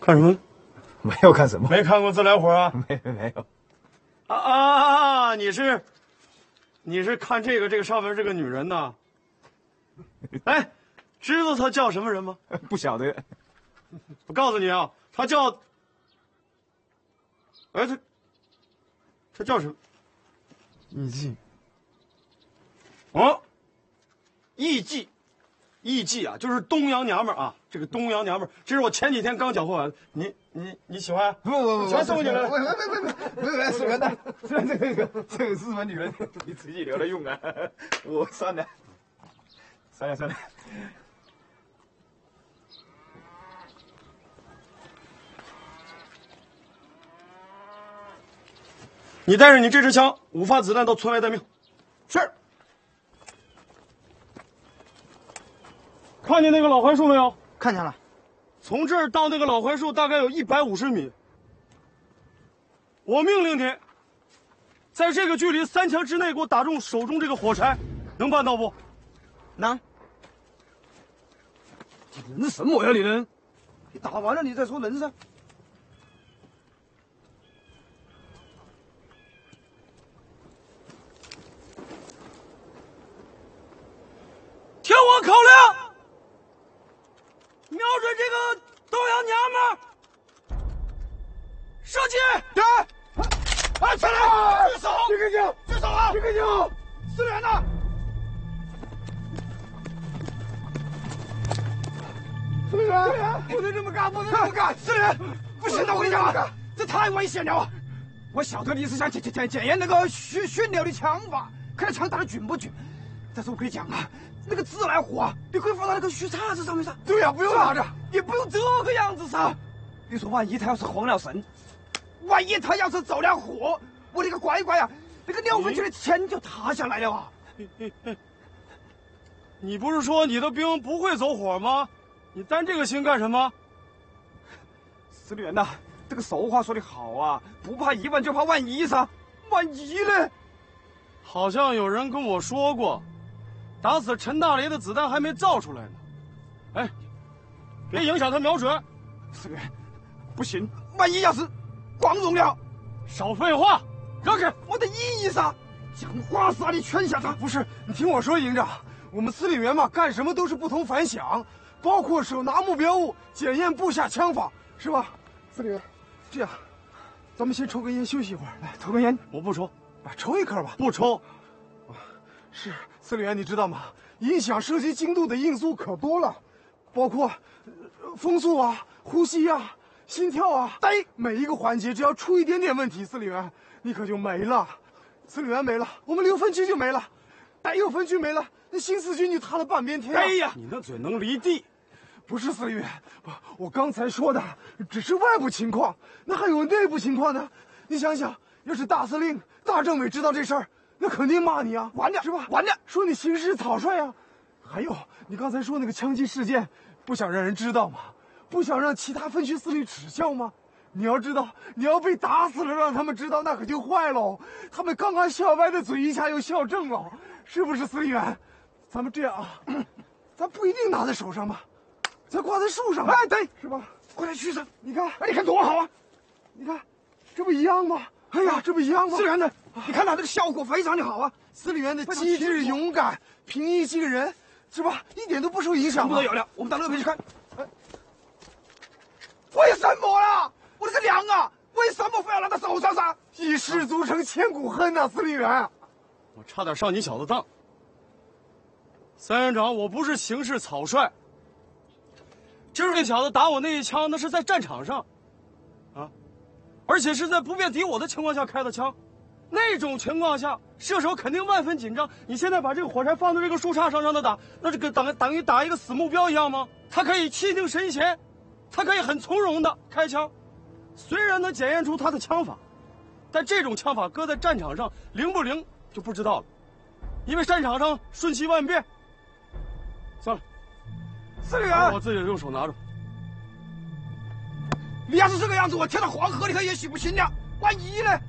看什么？ 没有看什么。 没看过自来火啊？ 没有。 你是看这个上面这个女人呐？哎，知道她叫什么人吗？ 不晓得。 我告诉你啊，她叫……哎，她叫什么？艺妓。哦，艺妓。艺妓啊，就是东洋娘们儿啊。这个东洋娘们儿，这是我前几天刚缴获完的。你喜欢？ 不， 全送给你了。 不，是人的，这个日本女人，你自己留着用啊。我算了。 你带着你这支枪，5发子弹到村外待命。 是。 看见那个老槐树没有？ 看见了。 从这儿到那个老槐树大概有150米。我命令你，在这个距离3枪之内给我打中手中这个火柴，能办到不？ 能。 你人什么呀，你人？ 你打完了你再说人噻。 听我口令，瞄准这个东洋娘们儿，射击！ 对。啊！起来！ 举手！ 这个警！ 举手啊！ 这个警！ 司令员呢？ 司令员，不能这么干，不能这么干！ 司令员，不行的，我跟你讲啊，这太危险了。我晓得你是想检验那个训练的枪法，看那枪打得准不准。但是我跟你讲啊，那个自来火啊，你可以放到那个虚叉子上面噻。 对呀，不用拿着， 也不用这个样子噻。你说万一他要是慌了神，万一他要是走了火，我的个乖乖啊，那个6分区的天就塌下来了啊！ 你不是说你的兵不会走火吗？你担这个心干什么？ 司令员呐，这个俗话说得好啊，不怕一万就怕万一噻，万一呢？ 好像有人跟我说过，打死陈大雷的子弹还没造出来呢。哎，别影响他瞄准。 司令员，不行，万一要是光荣了， 少废话，让开！ 我的意义噻，讲话杀你劝下他。 不是，你听我说，营长，我们司令员嘛，干什么都是不同凡响，包括手拿目标物、检验部下枪法，是吧？司令员，这样，咱们先抽根烟休息一会儿。来，抽根烟。 我不抽。 抽一颗吧。 不抽。 是，司令员，你知道吗？影响射击精度的因素可多了，包括风速啊、呼吸啊、心跳啊，每一个环节只要出一点点问题，司令员你可就没了。司令员没了，我们6分区就没了；待6分区没了，那新4军就塌了半边天。 哎呀，你那嘴能离地。 不是司令员，我刚才说的只是外部情况，那还有内部情况呢。你想想，要是大司令、大政委知道这事儿，那肯定骂你啊， 完了是吧？ 完了， 说你行事草率啊。还有，你刚才说那个枪击事件，不想让人知道吗？不想让其他分区司令耻笑吗？你要知道，你要被打死了，让他们知道，那可就坏喽。他们刚刚笑歪的嘴，一下又笑正了，是不是，司令员？咱们这样啊，咱不一定拿在手上吧，咱挂在树上。 哎，对， 是吧？ 挂在树上， 你看， 哎，你看多好啊！ 你看，这不一样吗？哎呀，这不一样吗？ 司令员的，你看他这个效果非常的好啊！ 司令员的机智勇敢、平易近人，是吧？一点都不受影响。 不都有了，我们到那边去看。为什么啦？我的个娘啊！为什么非要拿到手上噻？ 一失足成千古恨呐，司令员！ 我差点上你小子当。3连长，我不是行事草率。今儿这小子打我那一枪，那是在战场上，啊，而且是在不便敌我的情况下开的枪。那种情况下，射手肯定万分紧张。你现在把这个火柴放在这个树杈上让他打，那这个等于打一个死目标一样吗？他可以气定神闲，他可以很从容的开枪。虽然能检验出他的枪法，但这种枪法搁在战场上灵不灵就不知道了，因为战场上瞬息万变。算了， 司令员， 我自己用手拿着。 你要是这个样子，我跳到黄河里头也洗不清了。万一呢？